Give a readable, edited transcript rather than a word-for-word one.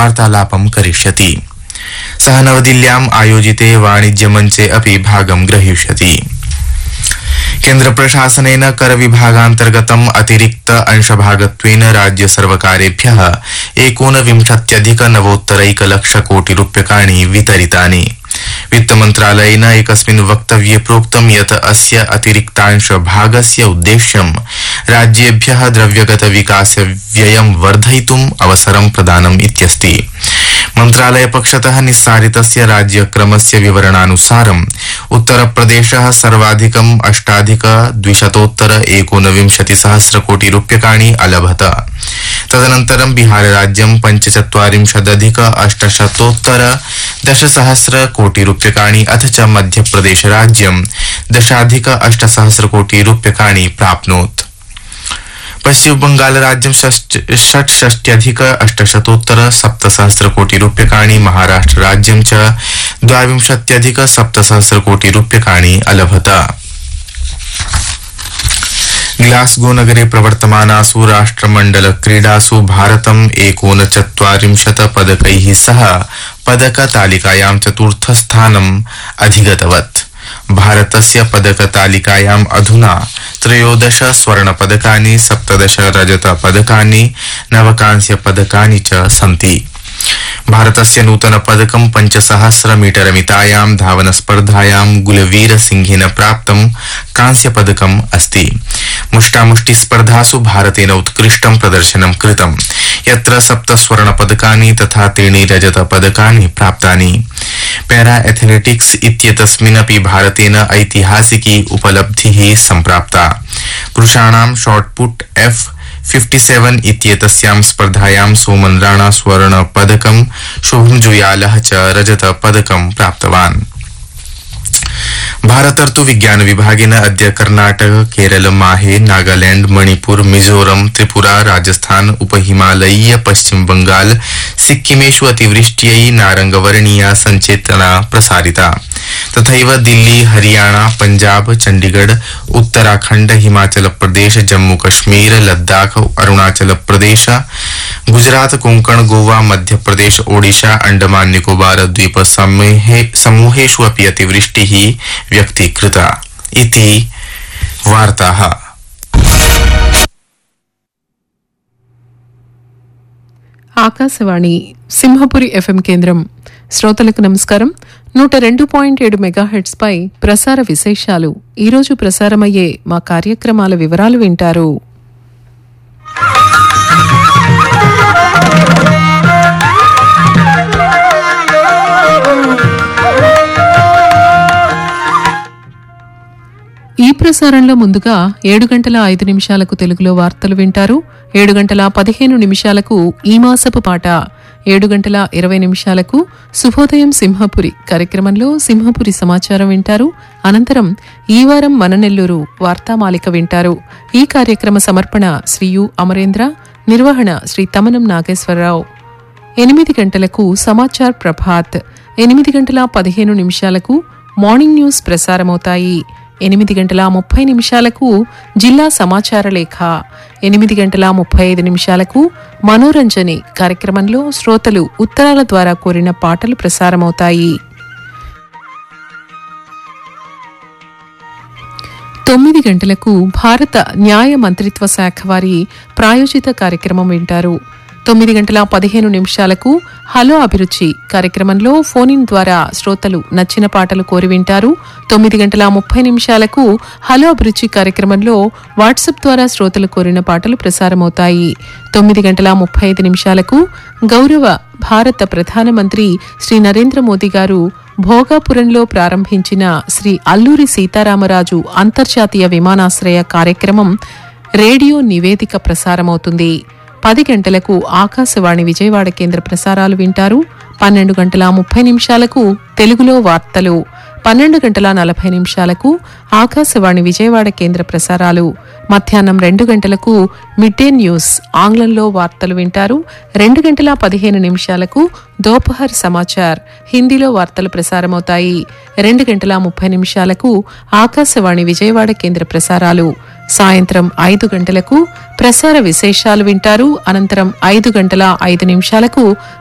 वार्तालापं करिष्यति। सः नवदिल्ल्याम् आयोजिते वाणिज्यमञ्चे अपि भागं ग्रहीष्यति। केन्द्रप्रशासनेन कर विभागान्तर्गतम् अतिरिक्त अंशभागत्वेन राज्य सर्वकारेभ्यः 19,991,00,000 वितरितानि। वित्तमन्त्रालयेन एकस्मिन् वक्तव्ये प्रोक्तं यत् अस्य अतिरिक्तांश भागस्य उद्देश्यं राज्येभ्यः द्रव्यगत विकास व्ययं वर्धयितुम् अवसरं प्रदानम् इत्यस्ति। मन्त्रालयपक्षतः निस्सारितस्य राज्यक्रमस्य विवरणानुसारम् उत्तरप्रदेशः सर्वाधिकम् 8,219,000,000 अलभत। तदनन्तरं बिहारराज्यं 45,800,000,000 अथ च मध्यप्रदेशराज्यं 10,08,000,000 प्राप्नोत्। पश्चिमबंगालराज्यं 66,800,700,000,000 महाराष्ट्रराज्यं च 22,700,000,000 अलभत। ग्लासगो नगरे प्रवर्तमानासु राष्ट्रमण्डल क्रीडासु भारतम् 49 पदकैः सह पदकतालिकायां चतुर्थस्थानम् अधिगतवत्। भारतस्य पदकतालिकायाम् अधुना 13 स्वर्णपदकानि, 17 रजतपदकानि, 9 कांस्यपदकानि च सन्ति। भारतस्य नूतन पदकं 5,000 मीटर मितायां धावनस्पर्धायां गुलवीर सिंहेन प्राप्तं कांस्यपदकम् अस्ति। मुष्टामुष्टि स्पर्धासु भारतेन उत्कृष्टं प्रदर्शनं कृतं, यत्र 7 स्वर्णपदकानि तथा 3 रजतपदकानि प्राप्तानि। पैरा एथलेटिक्स इत्येतस्मिन्नपि भारतेन ऐतिहासिकी उपलब्धिः सम्प्राप्ता। पुरुषाणां शॉटपुट F57 इत्येतस्यां स्पर्धायां सोमन राणा स्वर्णपदकं, शुभम जुयालः च रजतपदकं प्राप्तवान्। भारतर्तु विज्ञान विभागेन अद्य कर्नाटक, केरल, माहे, नागालैंड, मणिपुर, मिजोरम, त्रिपुरा, राजस्थान, उपहिमालयीय पश्चिम बंगाल, सिक्किमेषु अतिवृष्ट्यै नारंगवर्णीया संचेतना प्रसारिता। तथैव दिल्ली, हरियाणा, पंजाब, चंडीगढ़, उत्तराखंड, हिमाचल प्रदेश, जम्मू कश्मीर, लद्दाख, अरुणाचल प्रदेश, गुजरात, कोंकण, गोवा, मध्य प्रदेश, ओडिशा, अंडमान निकोबार द्वीप समूहेषु अपि अतिवृष्टिः व्यक्तीकृता इति वार्ताः। ఆకాశవాణి సింహపురి ఎఫ్ఎం కేంద్రం. శ్రోతలకు నమస్కారం. 102.7 మెగాహెర్ట్జ్ పై ప్రసార విశేషాలు. ఈరోజు ప్రసారమయ్యే మా కార్యక్రమాల వివరాలు వింటారు. ఈ ప్రసారంలో ముందుగా 7:05 తెలుగులో వార్తలు వింటారు. 7:15 ఈ మాసపు పాట, 7:20 శుభోదయం సింహపురి కార్యక్రమంలో సింహపురి సమాచారం వింటారు. అనంతరం ఈ వారం మన నెల్లూరు వార్తామాలిక వింటారు. ఈ కార్యక్రమ సమర్పణ శ్రీ యు అమరేంద్ర, నిర్వహణ శ్రీ తమనం నాగేశ్వరరావు. 8 గంటలకు సమాచార్ ప్రభాత్, 8:15 మార్నింగ్ న్యూస్ ప్రసారమవుతాయి. 8:30 జిల్లా సమాచార లేఖ, 8:35 మనోరంజని కార్యక్రమంలో శ్రోతలు ఉత్తరాల ద్వారా కోరిన పాటలు ప్రసారమవుతాయి. 9 గంటలకు భారత న్యాయ మంత్రిత్వ శాఖ వారి ప్రాయోజిత కార్యక్రమం వింటారు. 9:15 హలో అభిరుచి కార్యక్రమంలో ఫోన్ ఇన్ ద్వారా శ్రోతలు నచ్చిన పాటలు కోరి వింటారు. 9:30 హలో అభిరుచి కార్యక్రమంలో వాట్సాప్ ద్వారా శ్రోతలు కోరిన పాటలు ప్రసారమవుతాయి. 9:35 గౌరవ భారత ప్రధానమంత్రి శ్రీ నరేంద్ర మోదీ గారు భోగాపురంలో ప్రారంభించిన శ్రీ అల్లూరి సీతారామరాజు అంతర్జాతీయ విమానాశ్రయ కార్యక్రమం రేడియో నివేదిక ప్రసారమవుతుంది. 10 గంటలకు ఆకాశవాణి విజయవాడ కేంద్ర ప్రసారాలు వింటారు. 12:30 తెలుగులో వార్తలు, 12:40 ఆకాశవాణి విజయవాడ కేంద్ర ప్రసారాలు. మధ్యాహ్నం 2 గంటలకు మిడ్ డే న్యూస్ ఆంగ్లంలో వార్తలు వింటారు. 2:15 దోపహర్ సమాచార్ హిందీలో వార్తలు ప్రసారమవుతాయి. 2:30 ఆకాశవాణి విజయవాడ కేంద్ర ప్రసారాలు. సాయంత్రం 5 గంటలకు ప్రసార విశేషాలు వింటారు. అనంతరం 5:05